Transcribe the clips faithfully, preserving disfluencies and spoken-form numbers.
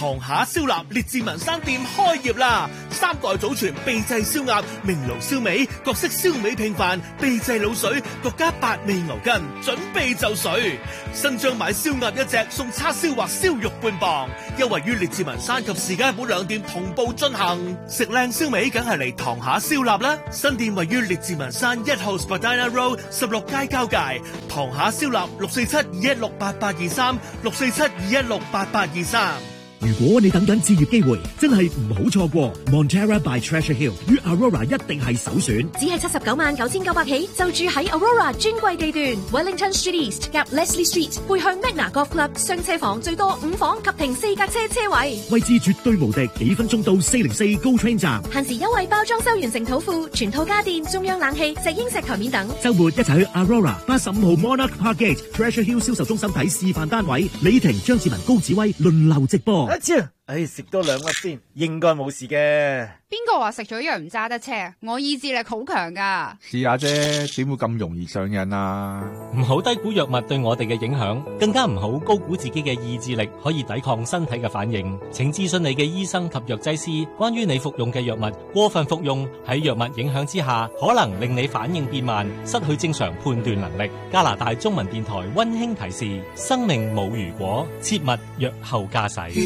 堂下燒臘列治文山店開業啦！三代祖傳秘製燒鴨、明爐燒味、各式燒味拼飯、秘製滷水，獨家八味牛筋，準備就緒。新張買燒鴨一隻送叉燒或燒肉半磅，優惠於列治文山及士嘉堡兩店同步進行。食靚燒味梗係嚟堂下燒臘啦！新店位於列治文山一號 Spadina Road 十六街交界。堂下燒臘六四七二一六八八二三六四七二一六八八二三。 如果你等緊置業機會，真係唔好錯過 Montera by Treasure Hill 與 Aurora 一定係首選。 只係七十九萬九千九百起，就住喺 Aurora 專櫃地段 Wellington Street East 夾 Leslie Street， 背向 Magna Golf Club， 雙車房最多五房及停四架車車位， 位置絕對無敵，幾分鐘到四零四 GO Train 站。 限時優惠包裝修完成土庫，全套家電、中央冷氣、石英石台面等。 週末一齊去 Aurora 八十五號 Monarch Park Gate Treasure Hill 銷售中心睇示範單位，李婷、張志文、高子威輪流直播。 阿超，唉，食多兩粒先，應該冇事嘅。 邊個話食咗藥唔揸得車？我意志力好強噶。 試下啫，點會咁容易上癮啊？ 唔好低估藥物對我哋嘅影響，更加唔好高估自己嘅意志力可以抵抗身體嘅反應。請諮詢你嘅醫生及藥劑師，關於你服用嘅藥物過分服用喺藥物影響之下，可能令你反應變慢，失去正常判斷能力。加拿大中文電台溫馨提示：生命冇如果，切勿藥後駕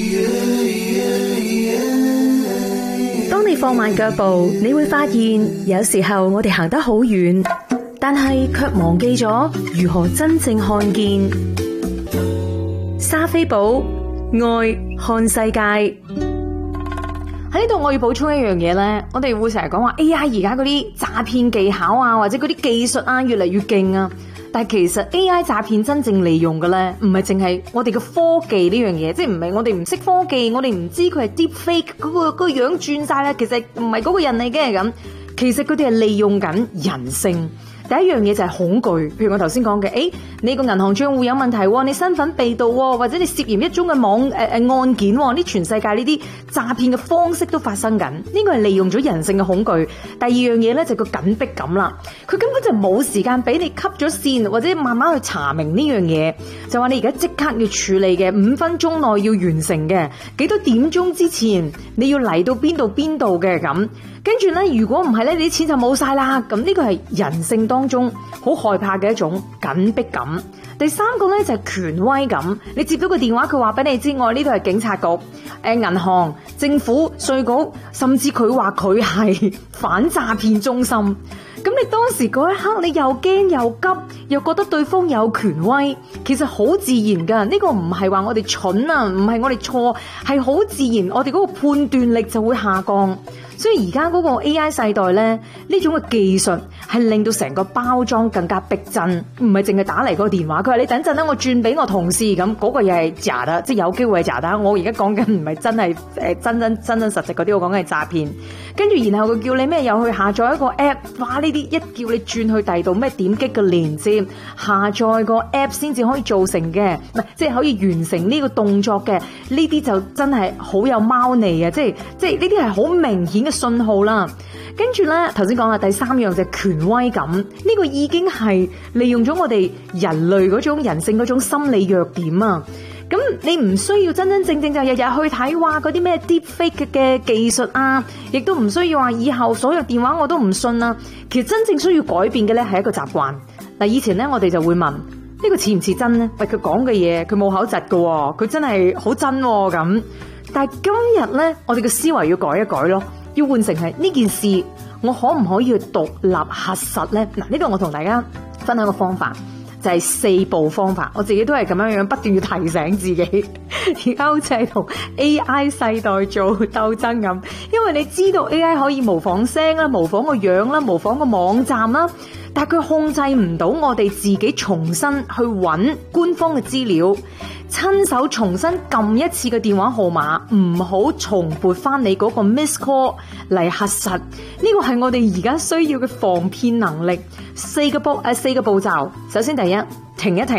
駛。 當你放慢腳步，你會發現有時候我哋行得好遠，但係卻忘記咗如何真正看見。莎菲寶愛看世界。喺呢度我要補充一樣嘢咧，我哋會成日講話 A I 而家嗰啲詐騙技巧啊，或者嗰啲技術啊越嚟越勁啊。但係其實 A I 詐騙真正利用嘅咧，唔係淨係我哋嘅科技呢樣嘢，即係唔係我哋唔識科技，我哋唔知佢係 deep fake 嗰個嗰個樣轉晒啦，其實唔係嗰個人嚟嘅咁。其實佢哋係利用緊人性。第一樣嘢就係恐懼，譬如我頭先講嘅，誒，你個銀行賬戶有問題，你身份被盜，或者你涉嫌一宗嘅網誒誒、呃、案件，呢全世界呢啲詐騙嘅方式都發生緊，呢個係利用咗人性嘅恐懼。第二樣嘢咧就係個緊迫感啦，佢根本就冇時間俾你吸咗線，或者慢慢去查明呢樣嘢，就話你而家即刻要處理嘅，五分鐘內要完成嘅，幾多點鐘之前你要嚟到邊度邊度嘅咁。跟住咧，如果唔係咧，你啲錢就冇晒啦。咁呢個係人性當中好害怕嘅一種緊迫感。第三個咧就係權威感。你接到個電話，佢話俾你知，我呢度係警察局、誒銀行、政府、稅局，甚至佢話佢係反詐騙中心。咁你當時嗰一刻，你又驚又急，又覺得對方有權威，其實好自然噶。呢個唔係話我哋蠢啊，唔係我哋錯，係好自然，我哋嗰個判斷力就會下降。所以而家嗰個 A I 世代咧，呢種嘅技術係令到成個包裝更加逼真，唔係淨係打嚟嗰個電話。佢話你等陣啦，我轉俾我同事咁，嗰、嗰個嘢係假的，即係有機會係假的。我而家講緊唔係真係誒真真真真實實嗰啲，我講緊係詐騙。跟住然後佢叫你咩，又去下載一個 app， 哇！呢啲一叫你轉去第二度咩點擊嘅連接，下載個 app 先至可以做成嘅，唔係即係可以完成呢個動作嘅。呢啲就真係好有貓膩啊！即係即係呢啲係好明顯嘅信號啦。跟住咧，頭先講啦，第三樣就係權威感，呢、這個已經係利用咗我哋人類嗰種人性嗰種心理弱點啊。咁你唔需要真真正正就日日去睇話嗰啲咩 deepfake 嘅技術啊，亦都唔需要話以後所有電話我都唔信啊。其實真正需要改變嘅咧係一個習慣。嗱，以前咧我哋就會問呢、這個似唔似真咧？喂，佢講嘅嘢佢冇口窒㗎，佢真係好真咁。但係今日咧，我哋嘅思維要改一改咯，要換成係呢件事，我可唔可以去獨立核實咧？嗱，呢度我同大家分享個方法，就係四步方法。我自己都係咁樣樣不斷要提醒自己，而家好似係同 A I 世代做鬥爭咁。因為你知道 A I 可以模仿聲啦、模仿個樣啦、模仿個網站啦，但係佢控制唔到我哋自己重新去揾官方嘅資料。親手重新撳一次嘅電話號碼，唔好重撥翻你嗰個 miss call 嚟核實。呢個係我哋而家需要嘅防騙能力。四個步誒，四個步驟。首先第一，停一停，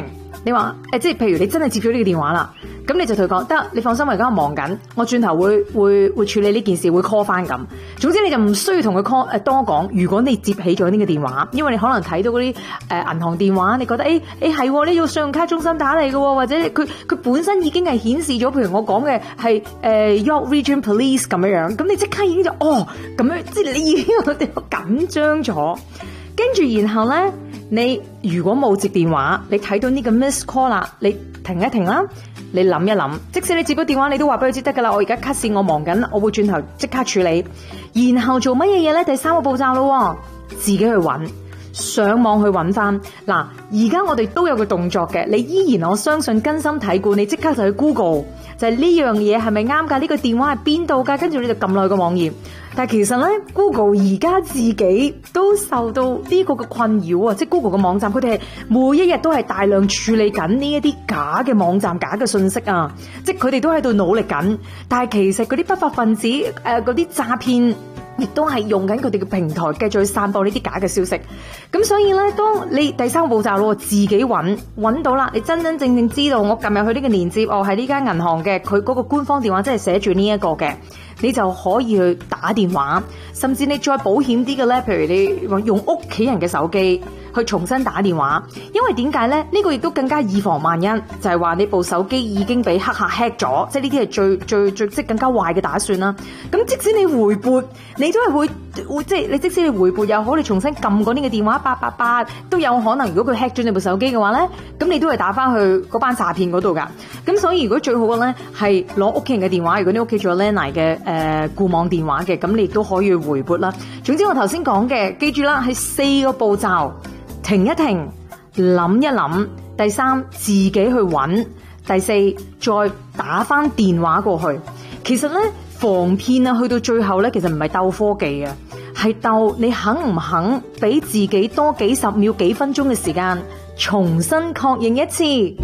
你話誒，即係譬如你真係接咗呢個電話啦，咁你就同佢講得，你放心，我而家忙緊，我轉頭會會會處理呢件事，會 call 翻咁。總之你就唔需要同佢 call 誒多講。如果你接起咗呢個電話，因為你可能睇到嗰啲誒銀行電話，你覺得誒誒係呢要信用卡中心打嚟嘅，或者佢佢本身已經係顯示咗，譬如我講嘅係誒 York Region Police 咁樣樣，咁你即刻已經就哦咁樣，即係你已經有啲緊張咗。跟住然後咧，你如果冇接電話，你睇到呢個 miss call 啦，你停一停啦，你諗一諗，即使你接咗電話，你都話俾佢知得噶啦，我而家 cut 線，我忙緊，我會轉頭即刻處理。然後做乜嘢嘢咧？第三個步驟咯，自己去揾，上網去揾翻。嗱，而家我哋都有個動作嘅，你依然我相信根深蒂固，你即刻就去 Google，就係呢樣嘢係咪啱噶？呢個電話係邊度噶？跟住你就撳落去個網頁。但係其實咧 ，Google 而家自己都受到呢個嘅困擾啊！即係 Google 嘅網站，佢哋係每一日都係大量處理緊呢一啲假嘅網站、假嘅信息啊！即係佢哋都喺度努力緊，但係其實嗰啲不法分子誒嗰啲詐騙，亦都係用緊佢哋嘅平台繼續去散播呢啲假嘅消息。咁所以咧，當你第三個步驟咯，自己揾揾到啦，你真真正正知道我撳入去呢個鏈接，我係呢間銀行嘅，佢嗰個官方電話真係寫住呢一個嘅。你就可以去打電話，甚至你再保險啲嘅咧，譬如你用屋企人嘅手機去重新打電話，因為點解咧？呢個亦都更加以防萬一，就係話你部手機已經俾黑客 hack 咗，即係呢啲係最最最即係更加壞嘅打算啦。咁即使你回撥，你都係會會即係你即使你回撥又好，你重新撳過呢個電話八八八都有可能。如果佢 hack 咗你部手機嘅話咧，咁你都係打翻去嗰班詐騙嗰度噶。咁所以如果最好嘅咧係攞屋企人嘅電話，如果你屋企仲有 landline 嘅誒固網電話嘅，咁你亦都可以回撥啦。總之我頭先講嘅，記住啦，係四個步驟。停一停，諗一諗，第三自己去揾，第四再打翻電話過去。其實咧防騙啊，去到最後咧，其實唔係鬥科技啊，係鬥你肯唔肯俾自己多幾十秒、幾分鐘嘅時間，重新確認一次。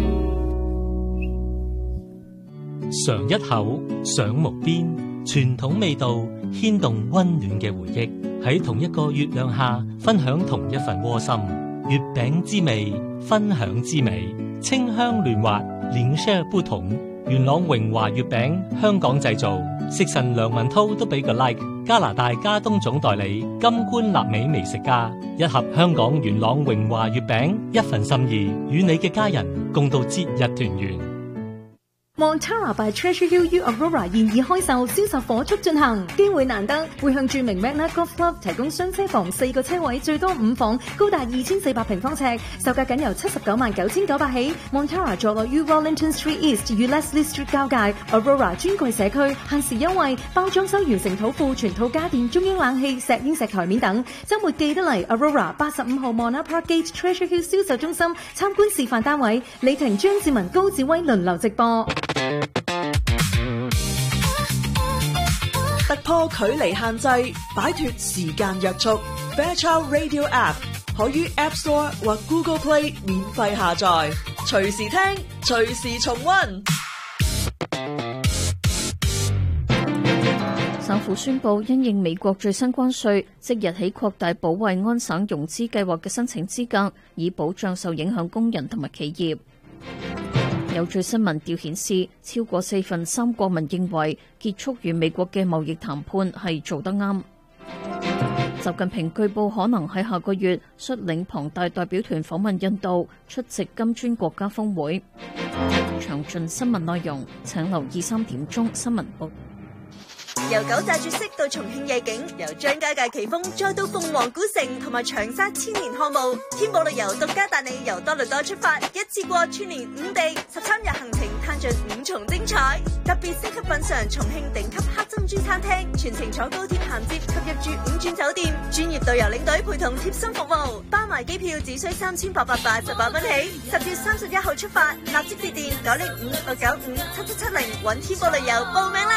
嘗一口，賞木邊，傳統味道牽動溫暖嘅回憶，喺同一個月亮下分享同一份窩心。月餅之味，分享之美，清香嫩滑，臉色不同。元朗榮華月餅，香港製造，食神梁文濤都俾個 like。加拿大加東總代理金冠納美美食家，一盒香港元朗榮華月餅，一份心意，與你嘅家人共度節日團圓。 Montara by Treasure Hill U Aurora 現已開售，銷售火速進行，機會難得，會向著名 Magna Golf Club 提供雙車房四個車位，最多五房，高達二千四百平方尺，售價僅由七十九萬九千九百起。Montara 坐落於 Wellington Street East 與 Leslie Street 交界 ，Aurora 專櫃社區，限時優惠，包裝修完成土庫，全套家電、中央冷氣、石英石台面等。週末記得嚟 Aurora 八十五號 Monarch Park Gate Treasure Hill 銷售中心參觀示範單位，李婷、張志文、高志威輪流直播。 突破距離限制，擺脫時間約束。Fairchild Radio App 可於 App Store 或 Google Play 免費下載，隨時聽，隨時重溫。 省府宣布，因應美國最新關稅，即日起擴大保衛安省融資計劃嘅申請資格，以保障受影響工人同埋企業。有最新民調顯示，超過四分三國民認為結束與美國嘅貿易談判係做得啱。習近平據報可能喺下個月率領龐大代表團訪問印度，出席金磚國家峰會。詳盡新聞內容，請留意三點鐘新聞報。 由九寨絕色到重慶夜景，由張家界奇峰再到鳳凰古城同埋長沙千年漢墓，天寶旅遊獨家帶你由多倫多出發，一次過串聯五地，十三日行程攤盡五重精彩，特別升級品嘗重慶頂級黑珍珠餐廳，全程坐高鐵銜接及入住五鑽酒店，專業導遊領隊陪同貼心服務，包埋機票只需三千八百八十八蚊起，十月三十一號出發，立即致電九零五六九五七七七零揾天寶旅遊報名啦！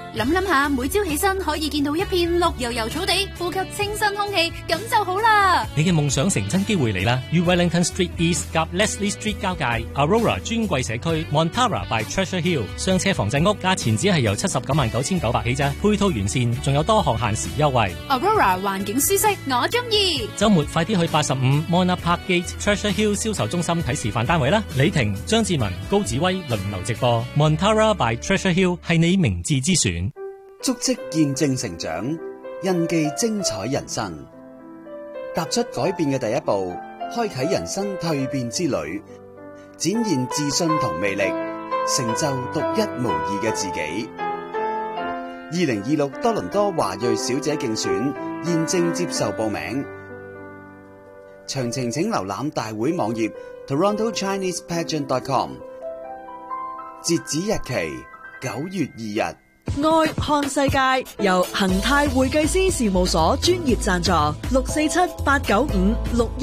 諗諗下，每朝起身可以見到一片綠油油草地，呼吸清新空氣，咁就好啦。 你嘅夢想成真機會嚟啦！於 Wellington Street East 及 Leslie Street 交界 Aurora 尊貴社區 Montara by Treasure Hill 雙車房仔屋，價錢只係由七十九萬九千九百起啫，配套完善，仲有多項限時優惠。 Aurora 環境舒適，我中意。 週末快啲去八十五 Mona Park Gate Treasure Hill 銷售中心睇示範單位啦！李婷、張志文、高子威輪流直播 Montara by Treasure Hill 係你明智之選。 足跡見證成長，印記精彩人生。踏出改變嘅第一步，開啟人生蛻變之旅，展現自信同魅力，成就獨一無二嘅自己。二零二六多倫多華裔小姐競選現正接受報名，詳情請瀏覽大會網頁 toronto chinese pageant dot com， 截止日期九月二日。 愛看世界由恒泰會計師事務所專業贊助，六四七八九五六。